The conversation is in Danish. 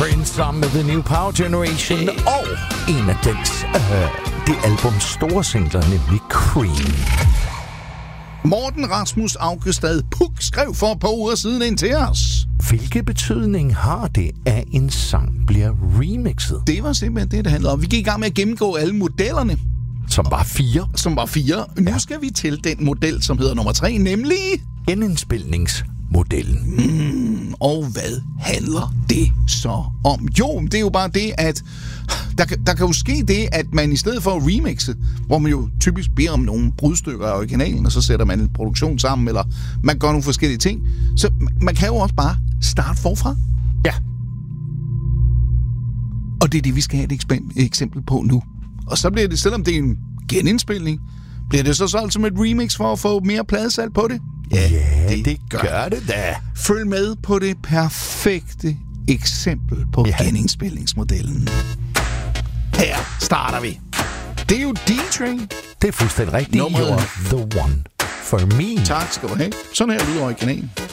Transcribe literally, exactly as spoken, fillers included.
Prince sammen med The New Power Generation, hey. Og en af dens, øh, det albums store singler, nemlig Cream. Morten Rasmus Augestad Puk skrev for et par uger siden ind til os. Hvilken betydning har det, at en sang bliver remixet? Det var simpelthen det, det handlede om. Vi gik i gang med at gennemgå alle modellerne. Som var fire. Som var fire. Nu ja. skal vi til den model, som hedder nummer tre, nemlig... genindspilningsmodellen. Mm, og hvad handler det så om? Jo, det er jo bare det, at der, der kan jo ske det, at man i stedet for at remixe, hvor man jo typisk beder om nogle brudstykker af originalen, og så sætter man en produktion sammen, eller man gør nogle forskellige ting, så man kan jo også bare starte forfra. Ja. Og det er det, vi skal have et eksempel på nu. Og så bliver det, selvom det er en genindspilning, bliver det så solgt som et remix for at få mere pladesalg på det? Ja, ja det, det gør, gør det da. Følg med på det perfekte eksempel på ja. genindspilningsmodellen. Her starter vi. Det er jo D-Train. Det er fuldstændig rigtigt. Nummeret The One For Me. Tak skal du have. Sådan her lyder originalen.